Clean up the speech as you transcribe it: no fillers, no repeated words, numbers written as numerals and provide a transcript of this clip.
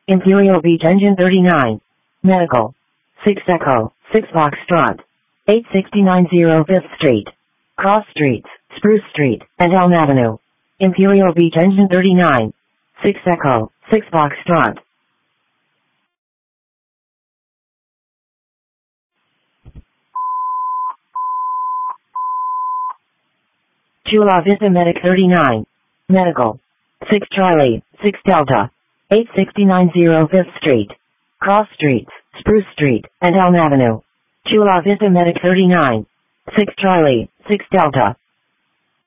Imperial Beach Engine 39. Medical. 6 Echo, 6 Foxtrot. 8690 5th Street. Cross Streets, Spruce Street, and Elm Avenue. Imperial Beach Engine 39. 6 Echo, 6 Foxtrot. Chula Vista Medic 39. Medical. 6 Charlie, 6 Delta. 8690 5th Street. Cross Streets, Spruce Street, and Elm Avenue. Chula Vista Medic 39. 6 Charlie, 6 Delta.